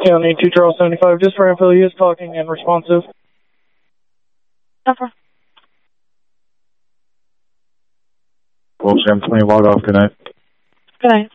County 2 Charles 75, just for info, he is talking and responsive. Over. Well, Sam 20, log off. Good night. Good night.